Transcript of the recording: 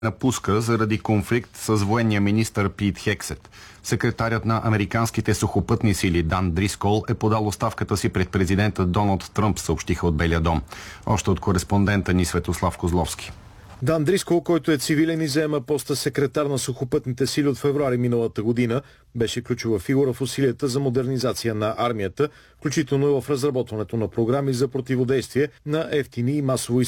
напуска заради конфликт с военния министър Пит Хексет. Секретарят на американските сухопътни сили Дан Дрискол е подал оставката си пред президента Доналд Тръмп, съобщиха от Белия дом. Още от кореспондента ни Светослав Козловски. Дан Дрискол, който е цивилен и заема поста секретар на сухопътните сили от февруари миналата година, беше ключова фигура в усилията за модернизация на армията, включително и в разработването на програми за противодействие на евтини и масово